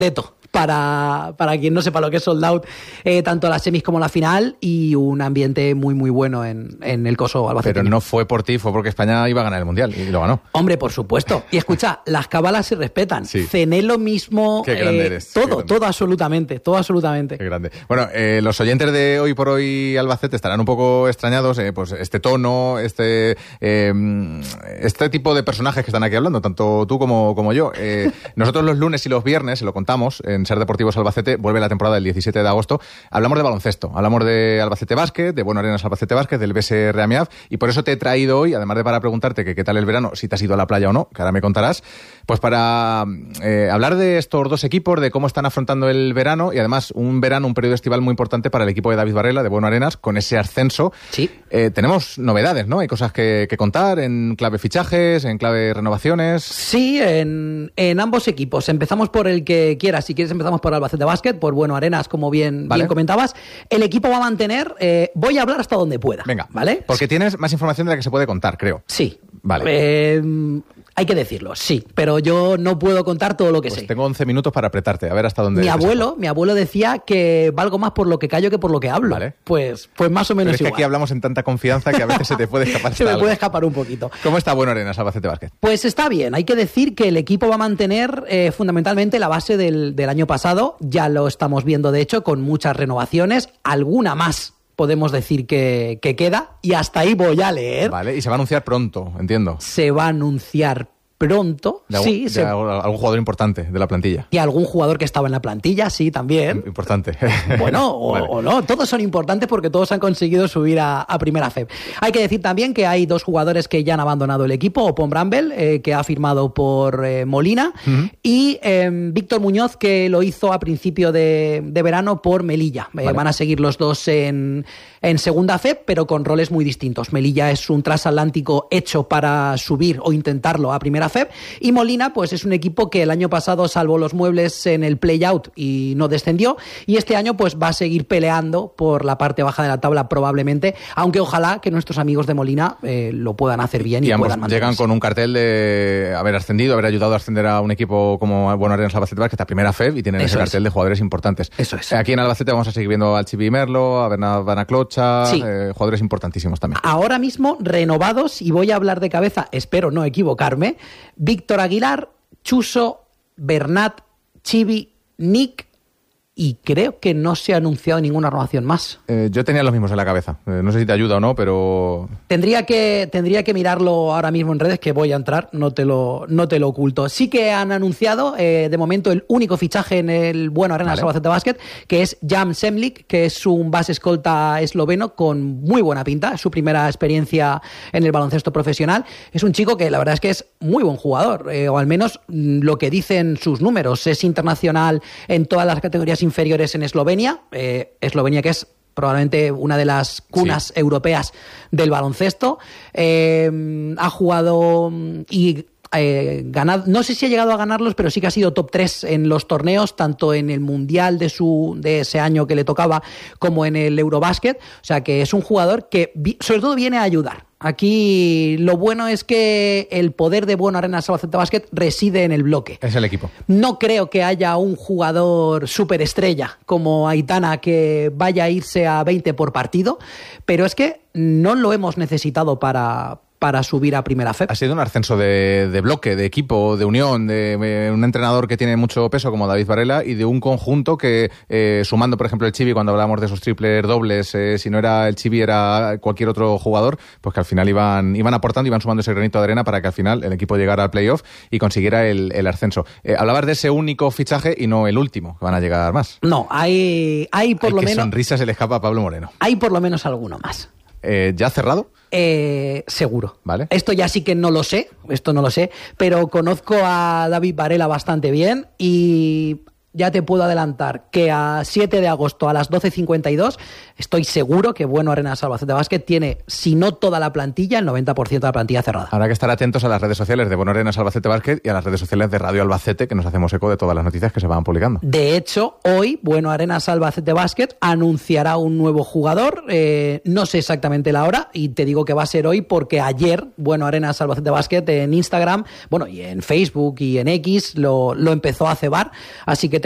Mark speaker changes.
Speaker 1: para quien no sepa lo que es sold out, tanto las semis como la final, y un ambiente muy muy bueno en el Coso Albacete.
Speaker 2: Pero no fue por ti, fue porque España iba a ganar el Mundial y lo ganó.
Speaker 1: Hombre, por supuesto. Y escucha, las cábalas se respetan.
Speaker 2: Sí.
Speaker 1: Cené lo mismo.
Speaker 2: Qué grande eres.
Speaker 1: Todo absolutamente.
Speaker 2: Qué grande. Bueno, los oyentes de Hoy por Hoy Albacete estarán un poco extrañados, pues este tono, este tipo de personajes que están aquí hablando, tanto tú como yo. Nosotros los lunes y los viernes, se lo contamos, en Ser Deportivos Albacete, vuelve la temporada del 17 de agosto, hablamos de baloncesto, hablamos de Albacete Basket, de Bueno Arenas Albacete Basket, del BSR Amiab, y por eso te he traído hoy, además de para preguntarte que qué tal el verano, si te has ido a la playa o no, que ahora me contarás, pues para hablar de estos dos equipos, de cómo están afrontando el verano, y además un periodo estival muy importante para el equipo de David Varela, de Bueno Arenas, con ese ascenso.
Speaker 1: Sí.
Speaker 2: Tenemos novedades, ¿no? Hay cosas que contar en clave fichajes, en clave renovaciones.
Speaker 1: Sí, en ambos equipos. Empezamos por el que quieras. Si quieres empezamos por Albacete Basket, por Bueno Arenas, como bien comentabas. El equipo va a mantener... voy a hablar hasta donde pueda.
Speaker 2: Venga,
Speaker 1: ¿vale?
Speaker 2: Porque tienes más información de la que se puede contar, creo.
Speaker 1: Sí.
Speaker 2: Vale.
Speaker 1: Hay que decirlo, sí, pero yo no puedo contar todo lo que sé.
Speaker 2: Tengo 11 minutos para apretarte, a ver hasta dónde...
Speaker 1: Mi abuelo decía que valgo más por lo que callo que por lo que hablo.
Speaker 2: Vale.
Speaker 1: Pues más o menos
Speaker 2: pero es que
Speaker 1: igual.
Speaker 2: Aquí hablamos en tanta confianza que a veces se te puede escapar.
Speaker 1: Se me puede escapar un poquito.
Speaker 2: ¿Cómo está Bueno Arenas Albacete Basket?
Speaker 1: Pues está bien. Hay que decir que el equipo va a mantener fundamentalmente la base del año pasado. Ya lo estamos viendo, de hecho, con muchas renovaciones. Alguna más podemos decir que queda. Y hasta ahí voy a leer.
Speaker 2: Vale, y se va a anunciar pronto, entiendo.
Speaker 1: Se va a anunciar pronto. Sí,
Speaker 2: algún jugador importante de la plantilla.
Speaker 1: Y algún jugador que estaba en la plantilla, sí, también.
Speaker 2: Importante.
Speaker 1: Bueno, vale. o no. Todos son importantes porque todos han conseguido subir a Primera FEB. Hay que decir también que hay dos jugadores que ya han abandonado el equipo. Opon Bramble, que ha firmado por Molina, y Víctor Muñoz, que lo hizo a principio de verano por Melilla. Vale. Van a seguir los dos en Segunda FEB, pero con roles muy distintos. Melilla es un transatlántico hecho para subir o intentarlo a Primera FEB, y Molina pues es un equipo que el año pasado salvó los muebles en el play-out y no descendió, y este año pues va a seguir peleando por la parte baja de la tabla probablemente, aunque ojalá que nuestros amigos de Molina lo puedan hacer bien y puedan mantenerse.
Speaker 2: Llegan con un cartel de haber ascendido, haber ayudado a ascender a un equipo como Bueno Arenas Albacete Basket, que está Primera FEB, y tienen ese cartel de jugadores importantes.
Speaker 1: Eso es.
Speaker 2: Aquí en Albacete vamos a seguir viendo al Chibi Merlo, a Bernat Banaclocha, sí. Jugadores importantísimos también.
Speaker 1: Ahora mismo renovados, y voy a hablar de cabeza, espero no equivocarme: Víctor Aguilar, Chuso, Bernat, Chibi, Nick, y creo que no se ha anunciado ninguna renovación más.
Speaker 2: Yo tenía los mismos en la cabeza. No sé si te ayuda o no, pero...
Speaker 1: Tendría que mirarlo ahora mismo en redes, que voy a entrar, no te lo oculto. Sí que han anunciado, de momento, el único fichaje en el Bueno Arenas Albacete Basket, que es Jan Semlik, que es un base escolta esloveno con muy buena pinta. Es su primera experiencia en el baloncesto profesional. Es un chico que la verdad es que es muy buen jugador, o al menos lo que dicen sus números. Es internacional en todas las categorías inferiores en Eslovenia. Eslovenia, que es probablemente una de las cunas europeas del baloncesto. Ha jugado y ganado, no sé si ha llegado a ganarlos, pero sí que ha sido top 3 en los torneos, tanto en el Mundial de ese año que le tocaba como en el Eurobasket. O sea que es un jugador que sobre todo viene a ayudar. Aquí lo bueno es que el poder de Bueno Arenas Albacete Basket reside en el bloque.
Speaker 2: Es el equipo.
Speaker 1: No creo que haya un jugador superestrella como Aitana que vaya a irse a 20 por partido, pero es que no lo hemos necesitado para subir a Primera FEB.
Speaker 2: Ha sido un ascenso de bloque, de equipo, de unión, de un entrenador que tiene mucho peso como David Varela, y de un conjunto que, sumando por ejemplo el Chibi, cuando hablábamos de esos triples dobles, si no era el Chibi era cualquier otro jugador, pues que al final iban aportando, iban sumando ese granito de arena para que al final el equipo llegara al playoff y consiguiera el ascenso. Hablabas de ese único fichaje y no el último, que van a llegar más.
Speaker 1: No, hay por lo menos...
Speaker 2: sonrisa se le escapa a Pablo Moreno.
Speaker 1: Hay por lo menos alguno más.
Speaker 2: ¿Ya cerrado?
Speaker 1: Seguro.
Speaker 2: Vale.
Speaker 1: Esto ya sí que no lo sé, pero conozco a David Varela bastante bien, y ya te puedo adelantar que a 7 de agosto a las 12:52 estoy seguro que Bueno Arenas Albacete Basket tiene, si no toda la plantilla, el 90% de la plantilla cerrada.
Speaker 2: Habrá que estar atentos a las redes sociales de Bueno Arenas Albacete Basket y a las redes sociales de Radio Albacete, que nos hacemos eco de todas las noticias que se van publicando.
Speaker 1: De hecho, hoy Bueno Arenas Albacete Basket anunciará un nuevo jugador. No sé exactamente la hora, y te digo que va a ser hoy porque ayer Bueno Arenas Albacete Basket en Instagram, y en Facebook y en X lo empezó a cebar, así que